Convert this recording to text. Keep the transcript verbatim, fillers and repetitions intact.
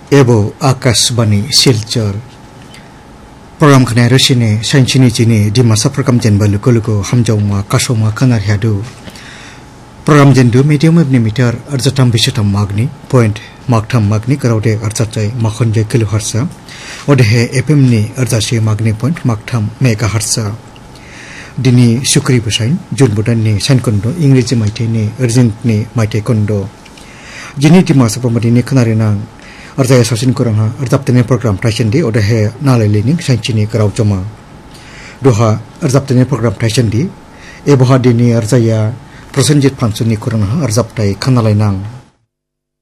एबो Akashvani Silchar program khane rashine sanchini chini dimasa program jen baluko luko hamjawma kasoma kanar hadu program jen du medium meter arjatam bishatam magni point maktham magni karaude arjachai makhonje kilohertz ode he fm ni arjashi magni point maktham megahertz dini shukri basain jun budan ni sankondo ingreji maite ni urgent ni maite kondo jini dimasa program ni khanare nang Arjaya sasin kurang ha arjaptene program taisen di oda he nalai lening sanchini karau joma doha arjaptene program taisen di e boha dini arjaya prosenjit pansuni kurang ha arjaptai khanalai nang